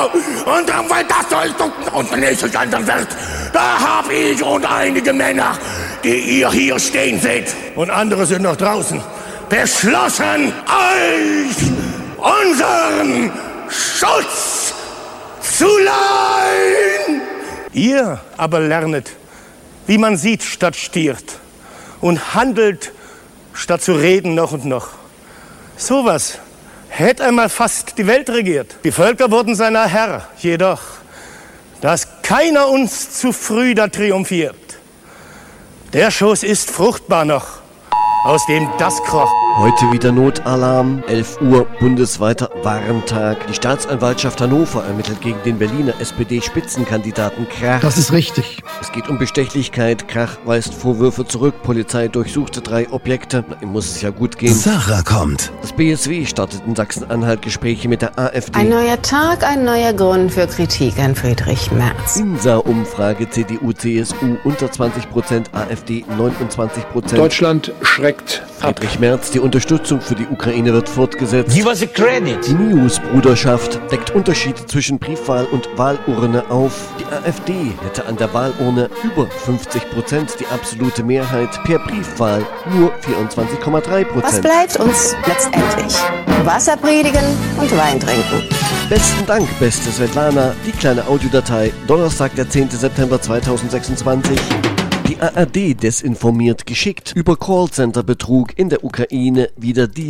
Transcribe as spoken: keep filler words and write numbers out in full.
Und dann, weil das so ist und nächstes Land wird, da hab ich und einige Männer, die ihr hier stehen seht, und andere sind noch draußen, beschlossen, euch unseren Schutz zu leihen. Ihr aber lernet, wie man sieht statt stiert und handelt statt zu reden noch und noch. Sowas hätte einmal fast die Welt regiert. Die Völker wurden seiner Herr, jedoch, dass keiner uns zu früh da triumphiert. Der Schoß ist fruchtbar noch, aus dem das kroch. Heute wieder Notalarm, elf Uhr, bundesweiter Warntag. Die Staatsanwaltschaft Hannover ermittelt gegen den Berliner S P D-Spitzenkandidaten Krach. Das ist richtig. Es geht um Bestechlichkeit. Krach weist Vorwürfe zurück. Polizei durchsuchte drei Objekte. Na, ihm muss es ja gut gehen. Sarah kommt. Das B S W startet in Sachsen-Anhalt Gespräche mit der AfD. Ein neuer Tag, ein neuer Grund für Kritik an Friedrich Merz. INSA-Umfrage C D U, C S U unter zwanzig Prozent, AfD neunundzwanzig Prozent. Deutschland schreckt ab. Friedrich Merz, die Unterstützung für die Ukraine wird fortgesetzt. Give us a credit. Die News-Bruderschaft deckt Unterschiede zwischen Briefwahl und Wahlurne auf. Die AfD hätte an der Wahlurne über fünfzig Prozent, die absolute Mehrheit, per Briefwahl nur vierundzwanzig Komma drei Prozent. Was bleibt uns letztendlich? Wasser predigen und Wein trinken. Besten Dank, beste Svetlana. Die kleine Audiodatei, Donnerstag, der zehnten September zweitausendsechsundzwanzig. Die A R D desinformiert geschickt über Callcenter-Betrug in der Ukraine, wieder die